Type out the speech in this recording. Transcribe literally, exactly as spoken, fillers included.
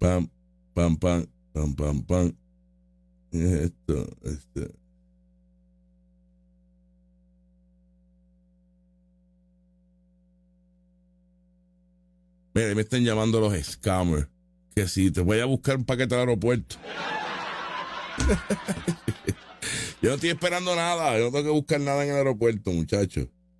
Pam, pam, pam, pam, pam, pam. Esto, este. Mira, me están llamando los scammers. Que si te voy a buscar un paquete al aeropuerto. Yo no estoy esperando nada. Yo no tengo que buscar nada en el aeropuerto, muchachos.